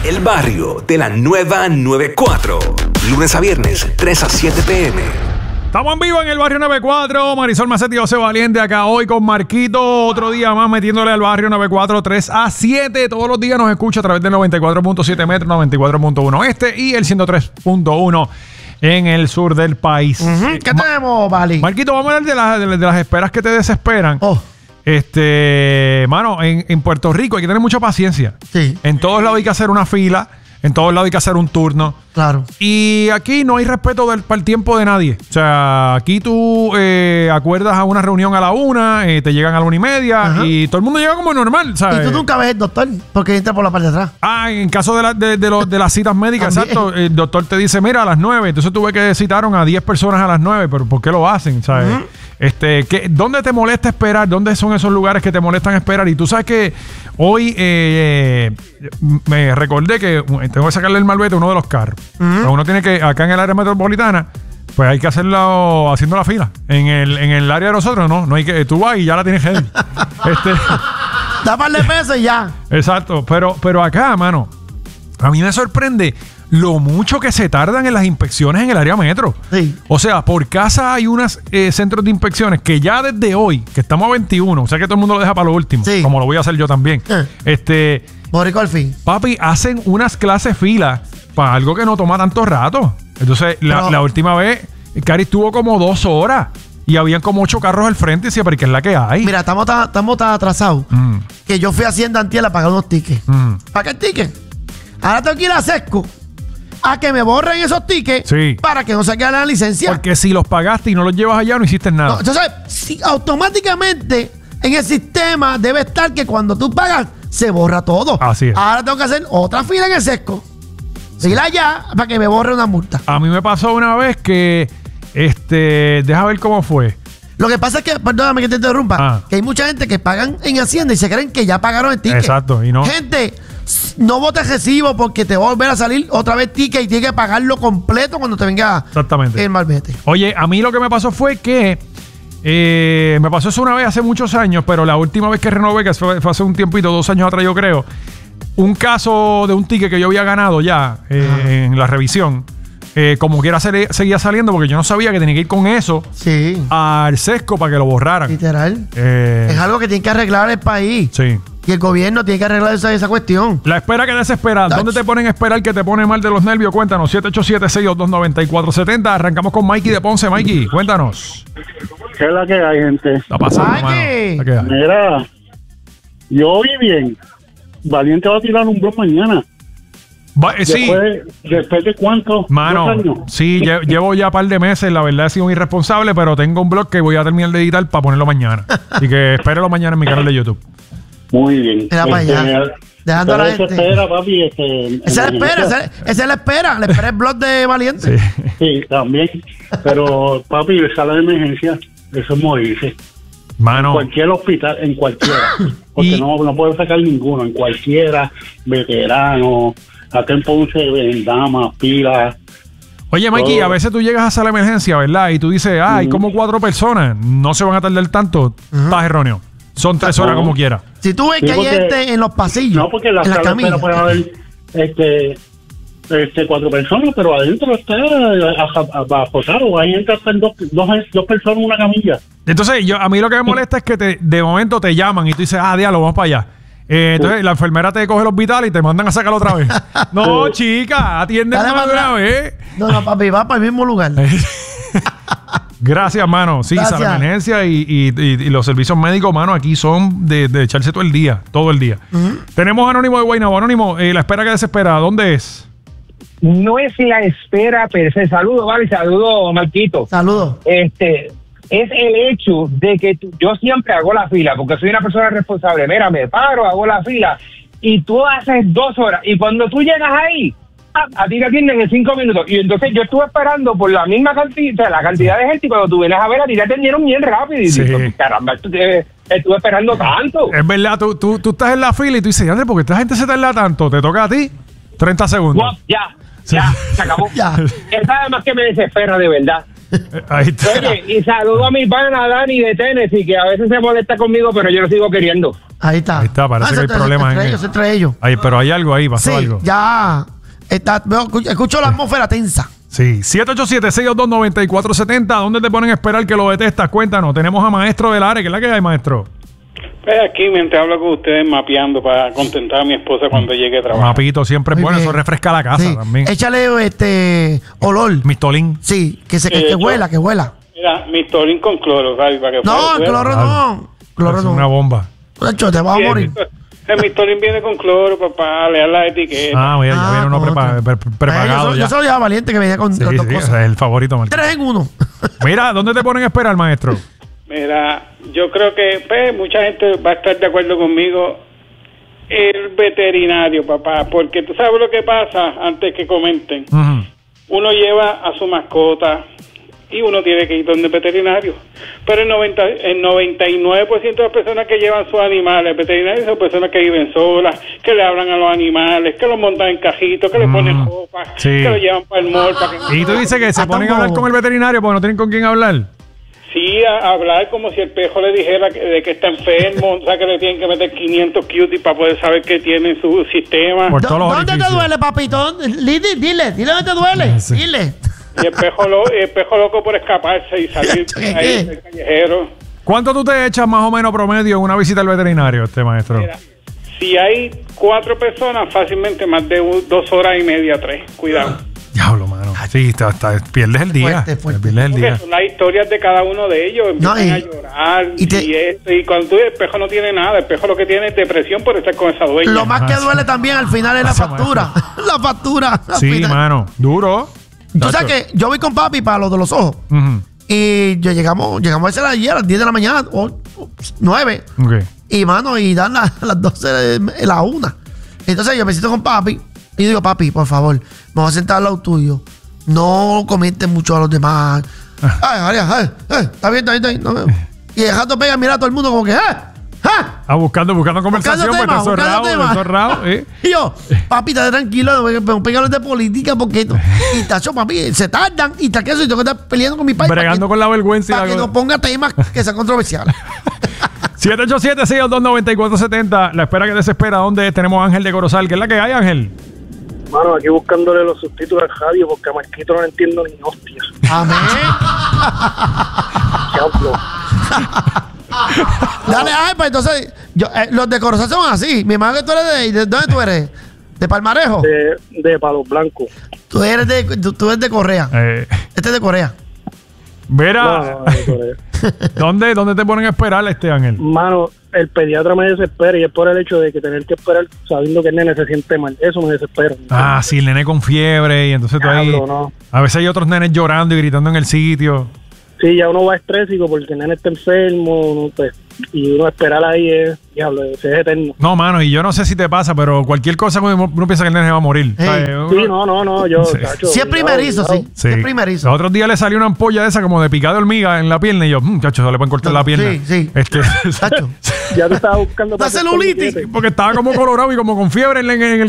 El barrio de la nueva 94. Lunes a viernes, 3 a 7 p.m. Estamos en vivo en el barrio 94. Marisol Macetti y José Valiente acá hoy con Marquito. Otro día más metiéndole al barrio 94, 3 a 7. Todos los días nos escucha a través del 94.7 metros, 94.1 este y el 103.1 en el sur del país. ¿Qué tenemos, Vali? Marquito, vamos a hablar de las esperas que te desesperan. Mano, en Puerto Rico hay que tener mucha paciencia. Sí. En todos lados hay que hacer una fila. En todos lados hay que hacer un turno. Claro. Y aquí no hay respeto para el tiempo de nadie. O sea, aquí tú acuerdas a una reunión a la 1, te llegan a la 1:30. Ajá. Y todo el mundo llega como normal, ¿sabes? Y tú nunca ves el doctor porque entra por la parte de atrás. En caso de las citas médicas, exacto, el doctor te dice, mira, a las 9. Entonces tuve que citaron a 10 personas a las 9. ¿Pero por qué lo hacen? ¿Sabes? ¿Dónde te molesta esperar? ¿Dónde son esos lugares que te molestan esperar? Y tú sabes que hoy me recordé que tengo que sacarle el malvete a uno de los carros. Pero uno tiene que, acá en el área metropolitana, pues hay que hacerlo haciendo la fila. En el área de nosotros, no hay que, tú vas y ya la tienes heavy. Da par de pesos y ya. Exacto, pero acá, mano, a mí me sorprende lo mucho que se tardan en las inspecciones en el área metro. Sí. O sea, por casa hay unos centros de inspecciones que ya desde hoy, que estamos a 21, o sea que todo el mundo lo deja para lo último, sí, como lo voy a hacer yo también. Borico al fin. Papi, hacen unas clases fila para algo que no toma tanto rato. Entonces, la última vez, Cari estuvo como 2 horas y habían como 8 carros al frente y decía, pero ¿qué es la que hay? Mira, estamos tan atrasados que yo fui a Hacienda antier a pagar unos tickets. ¿Para qué tickets? Ahora tengo que ir a Sesco a que me borren esos tickets, sí, para que no se quede la licencia. Porque si los pagaste y no los llevas allá, no hiciste nada. No, entonces, automáticamente en el sistema debe estar que cuando tú pagas, se borra todo. Así es. Ahora tengo que hacer otra fila en el Sesco. Ir allá para que me borre una multa. A mí me pasó una vez que, deja ver cómo fue. Lo que pasa es que, perdóname que te interrumpa, que hay mucha gente que pagan en Hacienda y se creen que ya pagaron el ticket. Exacto, y no. Gente, no votes recibo porque te va a volver a salir otra vez ticket y tienes que pagarlo completo cuando te venga el malvete. Oye, a mí lo que me pasó fue que me pasó eso una vez hace muchos años, pero la última vez que renové, que fue hace un tiempito, 2 años atrás yo creo, un caso de un ticket que yo había ganado ya en la revisión. Como quiera seguía saliendo porque yo no sabía que tenía que ir con eso al Sesco para que lo borraran. Literal. Es algo que tiene que arreglar el país. Sí. Y el gobierno tiene que arreglar esa cuestión. La espera que desespera. ¿Dónde te ponen a esperar que te pone mal de los nervios? Cuéntanos. 787-622-9470. Arrancamos con Mikey de Ponce. Mikey, cuéntanos. ¿Qué es la que hay, gente? Está pasando, Mira, yo oí bien. Valiente va a tirar un blog mañana. Sí. Después de cuánto, mano, sí, llevo ya un par de meses. La verdad he sido un irresponsable, pero tengo un blog que voy a terminar de editar para ponerlo mañana. Así que espérelo mañana en mi canal de YouTube. Muy bien. Era para allá. Dejando a la gente. Espera, papi, esa es la espera. La espera el blog de Valiente. Sí, también. Pero, papi, sala de emergencia, eso es morirse. Mano. En cualquier hospital, en cualquiera. Porque no puedo sacar ninguno. En cualquiera, veterano, acá en Ponce, damas, pilas. Oye, Mikey, a veces tú llegas a sala de emergencia, ¿verdad? Y tú dices, hay como 4 personas, no se van a tardar tanto. Estás erróneo. Son 3 horas como quiera. Si tú ves que hay gente en los pasillos, no, porque en la sala puede haber 4 personas, pero adentro está aposado. Ahí entran dos personas en una camilla. Entonces, a mí lo que me molesta es que de momento te llaman y tú dices, diablo, vamos para allá. Entonces la enfermera te coge los vitales y te mandan a sacarlo otra vez. No, chica, atiéndeme una vez. No, papi, va para el mismo lugar. Gracias, mano. Sí, sala de emergencia y los servicios médicos, mano, aquí son de echarse todo el día. Tenemos Anónimo de Guaynabo. Anónimo, la espera que desespera, ¿dónde es? No es la espera per se. Saludos, vale, saludos, Marquito. Saludos. Es el hecho de que yo siempre hago la fila, porque soy una persona responsable. Mira, me paro, hago la fila, y tú haces 2 horas, y cuando tú llegas ahí, a ti te atienden en 5 minutos. Y entonces yo estuve esperando por la misma cantidad, la cantidad de gente, y cuando tú vienes a ver, a ti te atendieron bien rápido. Y dices, caramba, estuve esperando tanto. Es verdad, tú estás en la fila y tú dices, André, ¿por qué esta gente se tarda tanto? Te toca a ti 30 segundos. Ya, se acabó. Esa además que me desespera de verdad. Ahí está. Oye, y saludo a mi pana Dani de Tennessee, que a veces se molesta conmigo, pero yo lo sigo queriendo. Ahí está. Ahí está, parece que hay problemas entre ellos. Ahí, pero hay algo ahí, pasó algo. Ya. Escucho la atmósfera tensa. Sí, 787-622-9470. ¿Dónde te ponen a esperar que lo detestas? Cuéntanos. Tenemos a Maestro del área. ¿Qué es la que hay, Maestro? Aquí mientras hablo con ustedes mapeando para contentar a mi esposa cuando llegue a trabajar. Mapito siempre es bueno, eso refresca la casa también. Échale olor. Mistolín. Sí, que huela, que huela. Mira, Mistolín con cloro, ¿sabes? Para que no, cloro no. Cloro no. Es una bomba. Nacho, te vas a morir. El Mistolín viene con cloro, papá, leer la etiqueta. Mira, ya viene uno preparado. Yo soy ya Valiente que venía con dos cosas. Ese es el favorito, Martín. 3 en 1. Mira, ¿dónde te ponen a esperar, Maestro? Mira, yo creo que mucha gente va a estar de acuerdo conmigo. El veterinario, papá, porque tú sabes lo que pasa antes que comenten. Uno lleva a su mascota y uno tiene que ir donde el veterinario. Pero el 99% de las personas que llevan sus animales veterinarios son personas que viven solas, que le hablan a los animales, que los montan en cajitos, que le ponen ropa, que lo llevan para el mall. Y tú dices que se ponen a hablar con el veterinario porque no tienen con quién hablar. Sí, a hablar como si el pejo le dijera de que está enfermo, o sea, que le tienen que meter 500 cuties para poder saber que tiene en su sistema. ¿Dónde te duele, papito? Dile dónde te duele. Sí. Dile. Y el pejo loco por escaparse y salir ahí del callejero. ¿Cuánto tú te echas más o menos promedio en una visita al veterinario, Maestro? Mira, si hay 4 personas, fácilmente más de 2 horas y media, 3. Cuidado. Diablo, mano. Sí, pierdes el día. Fuerte. Pierdes el día. Son las historias de cada uno de ellos. Empiezan a llorar. Y cuando tú el espejo no tiene nada, el espejo lo que tiene es depresión por estar con esa dueña. Lo más que duele también al final es la factura. La factura. Sí, mano. Duro. Tú sabes que yo voy con papi para los de los ojos. Y llegamos a veces a las 10 de la mañana o 9. Okay. Y mano, y dan las 12, la 1. Entonces yo me siento con papi. Y yo digo, papi, por favor, me voy a sentar al lado tuyo. No comentes mucho a los demás. Ay, está bien. No. Y dejando pega, mira a todo el mundo como que, buscando conversación, pues está zorrado. Y yo, papi, estate tranquilo, no pegarles de política porque y tacho, papi, se tardan y tal que eso, y tengo que estar peleando con mi país. Bregando con la vergüenza. Para que no ponga temas que sean controversiales. 787-622-9470. La espera que desespera. ¿Dónde tenemos a Ángel de Corozal? ¿Qué es la que hay, Ángel? Mano, aquí buscándole los subtítulos al radio porque a Marquito no le entiendo ni hostia. Amén. Dale, pues entonces, los de Corozal son así. Mi hermano que tú eres ¿de dónde tú eres? ¿De Palmarejo? De Palos Blancos. Tú eres de Correa. Este es de Corea. Mira, ¿Dónde te ponen a esperar, Ángel? Mano, el pediatra me desespera y es por el hecho de que tener que esperar sabiendo que el nene se siente mal. Eso me desespera. Sí, el nene con fiebre y entonces tú ahí... No. A veces hay otros nenes llorando y gritando en el sitio. Sí, ya uno va estrésico porque el nene está enfermo, pues, y uno esperar ahí es eterno. No, mano, y yo no sé si te pasa, pero cualquier cosa uno piensa que el nene va a morir. Sí, yo... Sí. Tacho, si es primerizo, sí. Si es primerizo. Los otros días le salió una ampolla de esa como de picada de hormiga en la pierna y yo, chacho, se le pueden cortar la pierna. Sí. Ya te estaba buscando... La celulitis. Porque estaba como colorado y como con fiebre en el